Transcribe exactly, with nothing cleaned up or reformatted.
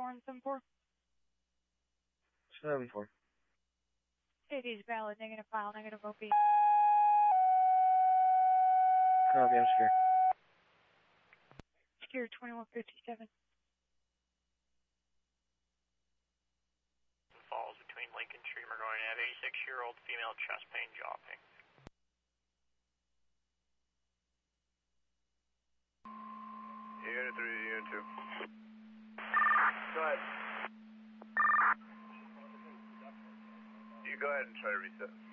four and seven four. seven four. It is valid, negative file, negative O P. Copy, I'm secure. Secure twenty-one fifty-seven. Falls between Lincoln Street and Burgoyne Ave, eighty-six-year-old female chest pain, jaw pain. Unit three, unit two. Go ahead. You go ahead and try to reset.